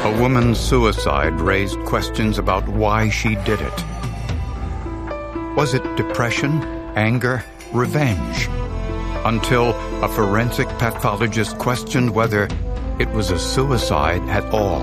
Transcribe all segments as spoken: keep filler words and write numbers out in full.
A woman's suicide raised questions about why she did it. Was it depression, anger, revenge? Until a forensic pathologist questioned whether it was a suicide at all.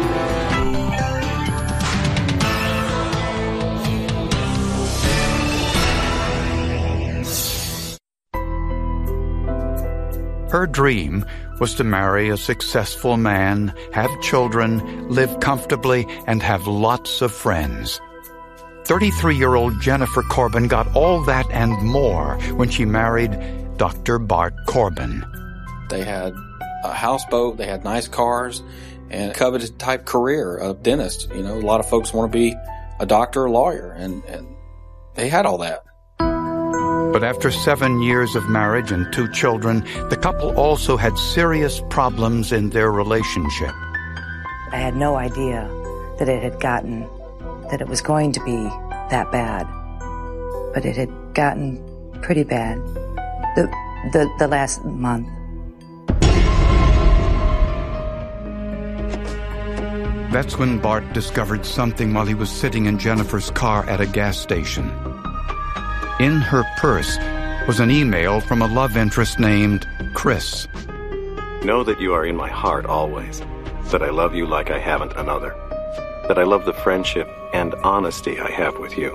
Her dream was to marry a successful man, have children, live comfortably, and have lots of friends. thirty-three-year-old Jennifer Corbin got all that and more when she married Doctor Bart Corbin. They had a houseboat, they had nice cars, and a coveted type career of dentist. You know, a lot of folks want to be a doctor or lawyer, and, and they had all that. But after seven years of marriage and two children, the couple also had serious problems in their relationship. I had no idea that it had gotten, that it was going to be that bad. But it had gotten pretty bad the, the, the last month. That's when Bart discovered something while he was sitting in Jennifer's car at a gas station. In her purse was an email from a love interest named Chris. Know that you are in my heart always, that I love you like I haven't another, that I love the friendship and honesty I have with you.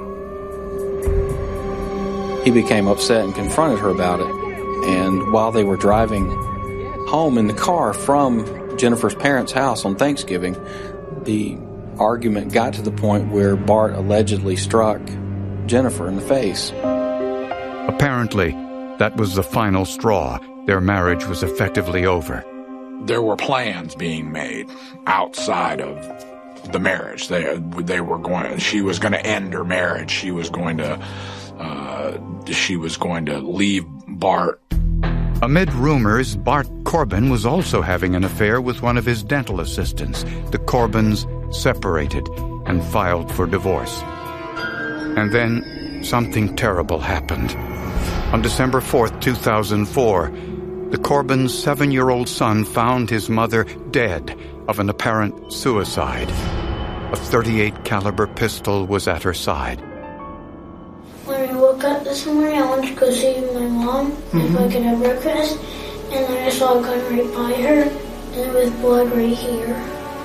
He became upset and confronted her about it. And while they were driving home in the car from Jennifer's parents' house on Thanksgiving, the argument got to the point where Bart allegedly struck Jennifer in the face. Apparently, that was the final straw. Their marriage was effectively over. There were plans being made outside of the marriage. They they were going. She was going to end her marriage. She was going to. Uh, she was going to leave Bart. Amid rumors, Bart Corbin was also having an affair with one of his dental assistants. The Corbins separated and filed for divorce. And then something terrible happened. On December fourth, two thousand four, the Corbin's seven-year-old son found his mother dead of an apparent suicide. A thirty-eight caliber pistol was at her side. When I woke up this morning, I wanted to go see my mom mm-hmm. if I could have breakfast, and then I saw a gun right by her, and there was blood right here.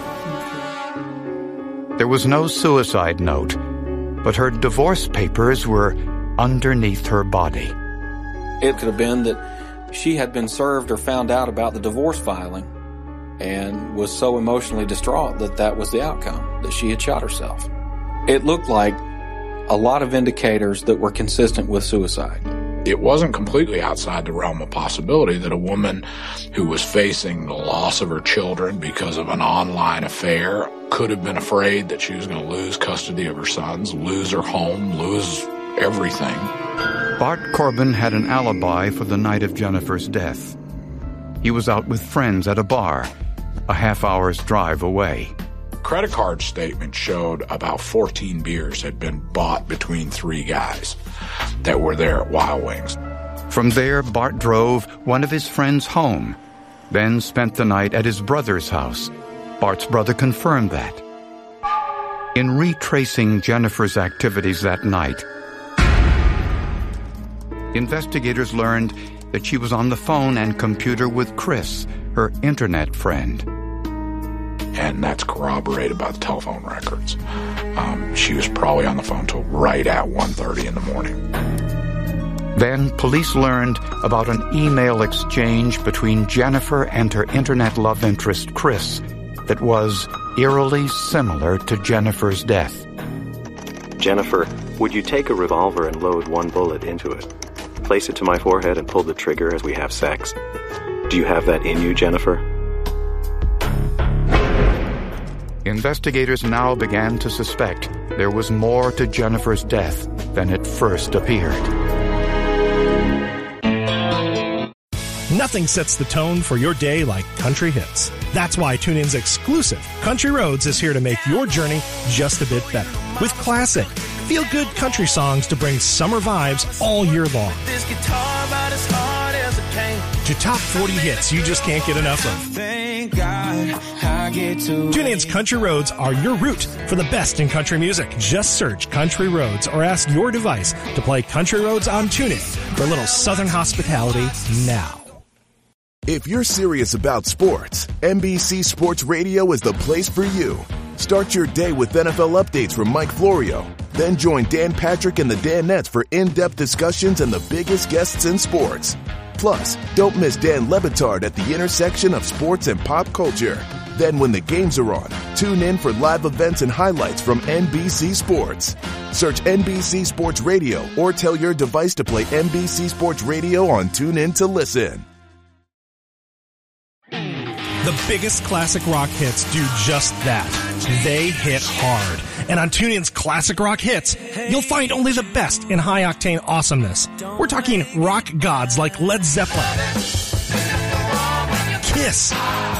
There was no suicide note, but her divorce papers were underneath her body. It could have been that she had been served or found out about the divorce filing and was so emotionally distraught that that was the outcome, that she had shot herself. It looked like a lot of indicators that were consistent with suicide. It wasn't completely outside the realm of possibility that a woman who was facing the loss of her children because of an online affair could have been afraid that she was going to lose custody of her sons, lose her home, lose everything. Bart Corbin had an alibi for the night of Jennifer's death. He was out with friends at a bar, a half hour's drive away. Credit card statement showed about fourteen beers had been bought between three guys that were there at Wild Wings. From there, Bart drove one of his friends home, then spent the night at his brother's house. Bart's brother confirmed that. In retracing Jennifer's activities that night, investigators learned that she was on the phone and computer with Chris, her internet friend. And that's corroborated by the telephone records. Um, she was probably on the phone till right at one thirty in the morning. Then police learned about an email exchange between Jennifer and her internet love interest, Chris, that was eerily similar to Jennifer's death. Jennifer, would you take a revolver and load one bullet into it? Place it to my forehead and pull the trigger as we have sex. Do you have that in you, Jennifer? Investigators now began to suspect there was more to Jennifer's death than it first appeared. Nothing sets the tone for your day like country hits. That's why TuneIn's exclusive Country Roads is here to make your journey just a bit better. With classic, feel-good country songs to bring summer vibes all year long. This guitar about as hard as it came. To top forty hits you just can't get enough of. Thank God I TuneIn's Country Roads are your route for the best in country music. Just search Country Roads or ask your device to play Country Roads on TuneIn for a little Southern hospitality now. If you're serious about sports, N B C Sports Radio is the place for you. Start your day with N F L updates from Mike Florio. Then join Dan Patrick and the Danettes for in-depth discussions and the biggest guests in sports. Plus, don't miss Dan Le Batard at the intersection of sports and pop culture. Then when the games are on, tune in for live events and highlights from N B C Sports. Search N B C Sports Radio or tell your device to play N B C Sports Radio on TuneIn to listen. The biggest classic rock hits do just that. They hit hard. And on TuneIn's Classic Rock Hits, you'll find only the best in high-octane awesomeness. We're talking rock gods like Led Zeppelin, Kiss,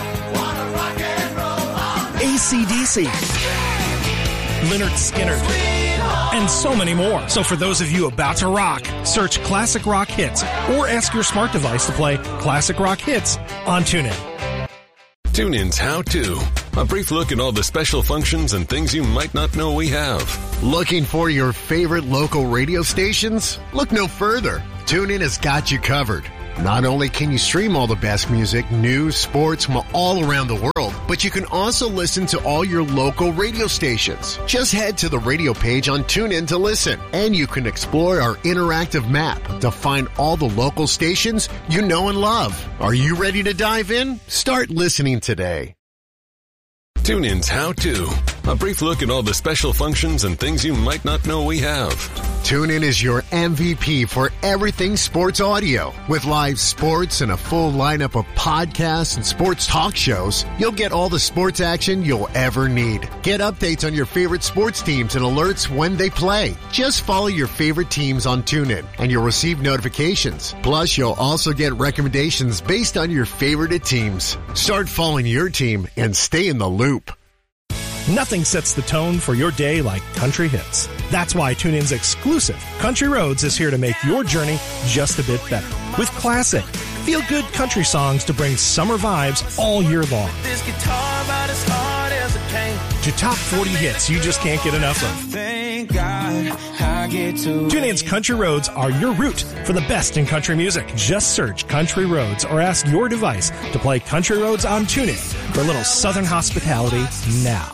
A C D C, Lynyrd Skynyrd, and so many more. So for those of you about to rock, search Classic Rock Hits or ask your smart device to play Classic Rock Hits on TuneIn. TuneIn's How To. A brief look at all the special functions and things you might not know we have. Looking for your favorite local radio stations? Look no further. TuneIn has got you covered. Not only can you stream all the best music, news, sports from all around the world, but you can also listen to all your local radio stations. Just head to the radio page on TuneIn to listen, and you can explore our interactive map to find all the local stations you know and love. Are you ready to dive in? Start listening today. TuneIn's How To. A brief look at all the special functions and things you might not know we have. TuneIn is your M V P for everything sports audio. With live sports and a full lineup of podcasts and sports talk shows, you'll get all the sports action you'll ever need. Get updates on your favorite sports teams and alerts when they play. Just follow your favorite teams on TuneIn, and you'll receive notifications. Plus, you'll also get recommendations based on your favorite teams. Start following your team and stay in the loop. Nothing sets the tone for your day like country hits. That's why TuneIn's exclusive Country Roads is here to make your journey just a bit better. With classic, feel-good country songs to bring summer vibes all year long. To top forty hits you just can't get enough of. TuneIn's Country Roads are your route for the best in country music. Just search Country Roads or ask your device to play Country Roads on TuneIn for a little Southern hospitality now.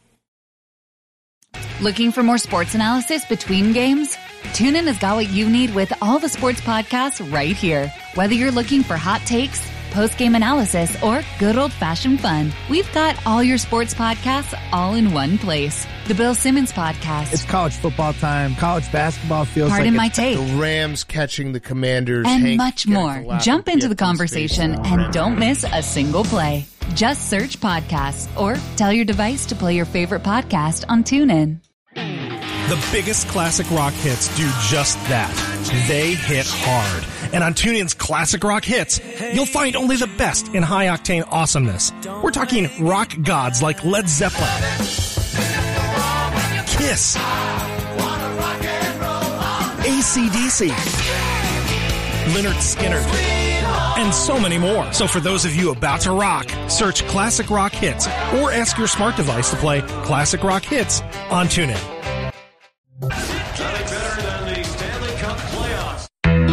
Looking for more sports analysis between games? TuneIn has got what you need with all the sports podcasts right here. Whether you're looking for hot takes, post-game analysis, or good old-fashioned fun, we've got all your sports podcasts all in one place. The Bill Simmons Podcast. It's college football time. College basketball feels Pardon like my it's take. the Rams catching the Commanders. And Hank much more. Jump into the conversation and don't miss a single play. Just search podcasts or tell your device to play your favorite podcast on TuneIn. The biggest classic rock hits do just that. They hit hard. And on TuneIn's Classic Rock Hits, you'll find only the best in high-octane awesomeness. We're talking rock gods like Led Zeppelin, Kiss, A C D C, Lynyrd Skynyrd, and so many more. So for those of you about to rock, search Classic Rock Hits or ask your smart device to play Classic Rock Hits on TuneIn. Nothing better than the Stanley Cup playoffs.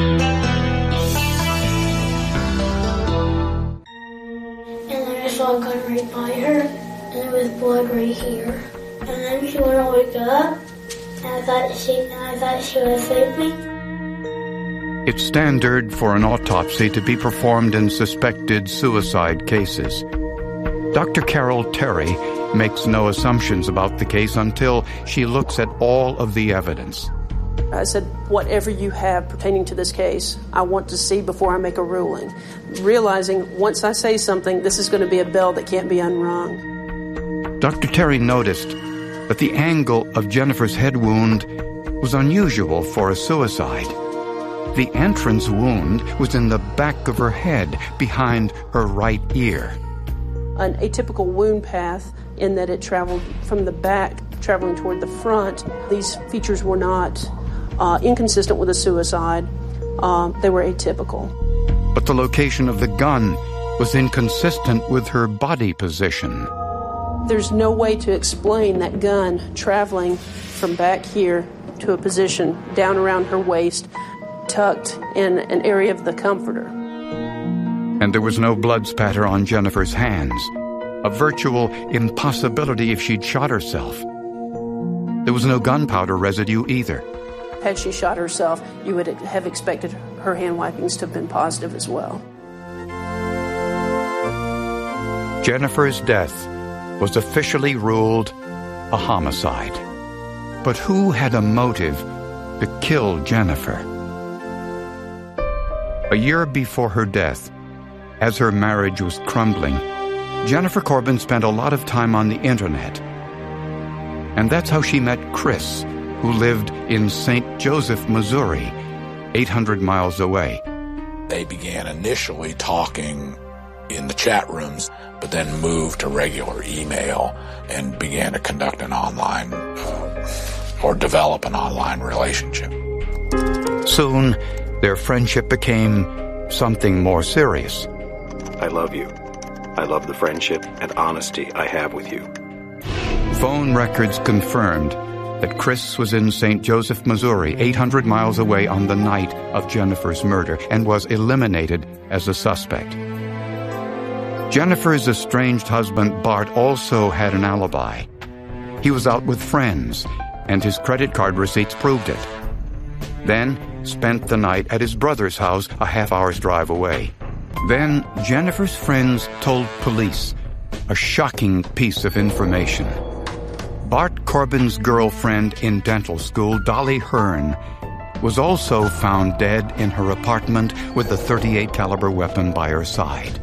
And then I saw a gun right by her, and there was blood right here. And then she wouldn't wake up, and I thought she, and I thought she would save me. It's standard for an autopsy to be performed in suspected suicide cases. Doctor Carol Terry makes no assumptions about the case until she looks at all of the evidence. I said, whatever you have pertaining to this case, I want to see before I make a ruling. Realizing once I say something, this is going to be a bell that can't be unrung. Doctor Terry noticed that the angle of Jennifer's head wound was unusual for a suicide. The entrance wound was in the back of her head, behind her right ear. An atypical wound path in that it traveled from the back, traveling toward the front. These features were not uh, inconsistent with a suicide. Uh, they were atypical. But the location of the gun was inconsistent with her body position. There's no way to explain that gun traveling from back here to a position down around her waist, tucked in an area of the comforter. And there was no blood spatter on Jennifer's hands, a virtual impossibility if she'd shot herself. There was no gunpowder residue either. Had she shot herself, you would have expected her hand wipings to have been positive as well. Jennifer's death was officially ruled a homicide. But who had a motive to kill Jennifer? A year before her death, as her marriage was crumbling, Jennifer Corbin spent a lot of time on the internet. And that's how she met Chris, who lived in Saint Joseph, Missouri, eight hundred miles away. They began initially talking in the chat rooms, but then moved to regular email and began to conduct an online uh, or develop an online relationship. Soon, their friendship became something more serious. I love you. I love the friendship and honesty I have with you. Phone records confirmed that Chris was in Saint Joseph, Missouri, eight hundred miles away on the night of Jennifer's murder, and was eliminated as a suspect. Jennifer's estranged husband, Bart, also had an alibi. He was out with friends, and his credit card receipts proved it. Then spent the night at his brother's house a half hour's drive away. Then Jennifer's friends told police a shocking piece of information. Bart Corbin's girlfriend in dental school, Dolly Hearn, was also found dead in her apartment with a thirty-eight caliber weapon by her side.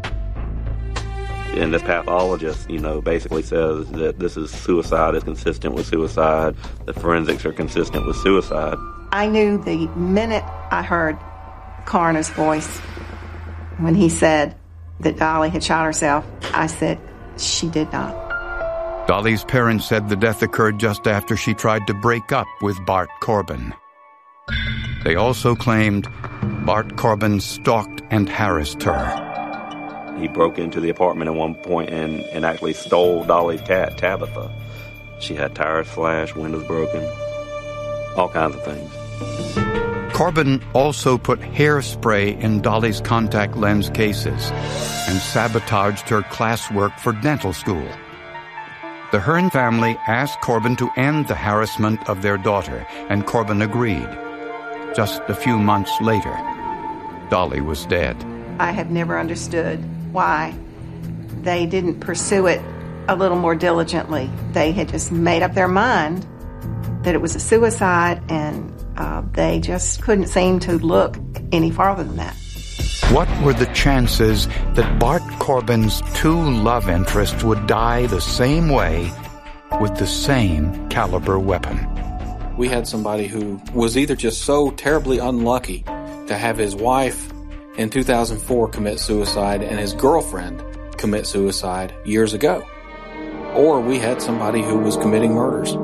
And this pathologist, you know, basically says that this is suicide, is consistent with suicide. The forensics are consistent with suicide. I knew the minute I heard coroner's voice when he said that Dolly had shot herself, I said, she did not. Dolly's parents said the death occurred just after she tried to break up with Bart Corbin. They also claimed Bart Corbin stalked and harassed her. He broke into the apartment at one point and, and actually stole Dolly's cat, Tabitha. She had tires slashed, windows broken, all kinds of things. Corbin also put hairspray in Dolly's contact lens cases and sabotaged her classwork for dental school. The Hearn family asked Corbin to end the harassment of their daughter, and Corbin agreed. Just a few months later, Dolly was dead. I have never understood why they didn't pursue it a little more diligently. They had just made up their mind that it was a suicide, and uh, they just couldn't seem to look any farther than that. What were the chances that Bart Corbin's two love interests would die the same way with the same caliber weapon? We had somebody who was either just so terribly unlucky to have his wife in two thousand four commit suicide and his girlfriend commit suicide years ago, or we had somebody who was committing murders.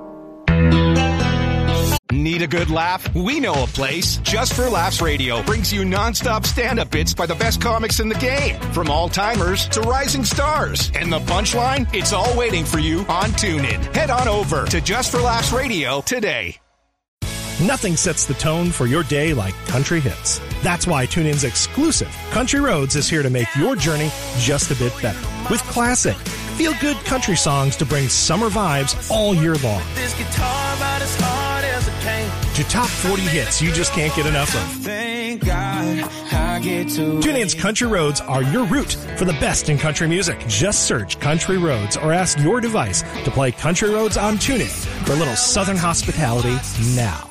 Need a good laugh? We know a place. Just for Laughs Radio brings you nonstop stand-up bits by the best comics in the game, from all-timers to rising stars. And the punchline? It's all waiting for you on TuneIn. Head on over to Just for Laughs Radio today. Nothing sets the tone for your day like country hits. That's why TuneIn's exclusive Country Roads is here to make your journey just a bit better. With classic, feel-good country songs to bring summer vibes all year long. This guitar about as hard as it came. To top forty hits you just can't get enough of. Thank God I get to. TuneIn's Country Roads are your route for the best in country music. Just search Country Roads or ask your device to play Country Roads on TuneIn for a little southern hospitality now.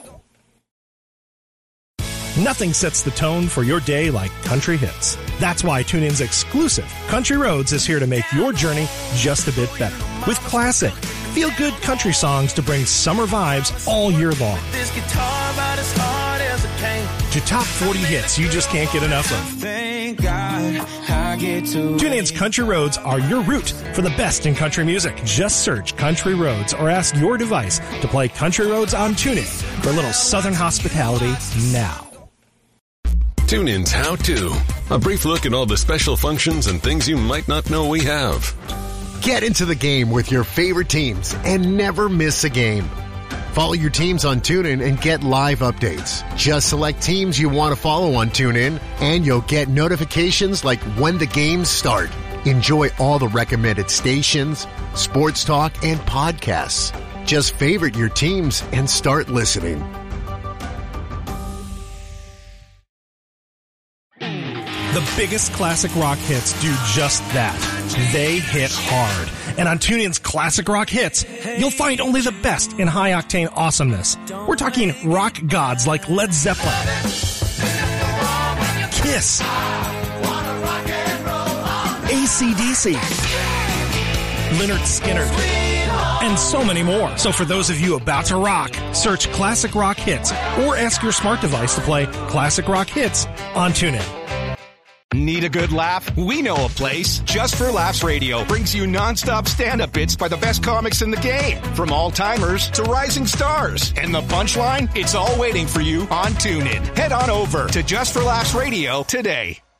Nothing sets the tone for your day like country hits. That's why TuneIn's exclusive Country Roads is here to make your journey just a bit better. With classic, feel-good country songs to bring summer vibes all year long. This guitar about as hard as it came. To top forty hits you just can't get enough of. Thank God I get to. TuneIn's Country Roads are your route for the best in country music. Just search Country Roads or ask your device to play Country Roads on TuneIn for a little southern hospitality now. TuneIn's How To. A brief look at all the special functions and things you might not know we have. Get into the game with your favorite teams and never miss a game. Follow your teams on TuneIn and get live updates. Just select teams you want to follow on TuneIn, and you'll get notifications like when the games start. Enjoy all the recommended stations, sports talk, and podcasts. Just favorite your teams and start listening. The biggest classic rock hits do just that. They hit hard. And on TuneIn's Classic Rock Hits, you'll find only the best in high-octane awesomeness. We're talking rock gods like Led Zeppelin, Kiss, A C D C, Lynyrd Skynyrd, and so many more. So for those of you about to rock, search Classic Rock Hits or ask your smart device to play Classic Rock Hits on TuneIn. Need a good laugh? We know a place. Just for Laughs Radio brings you nonstop stand-up bits by the best comics in the game. From all-timers to rising stars. And the punchline? It's all waiting for you on TuneIn. Head on over to Just for Laughs Radio today.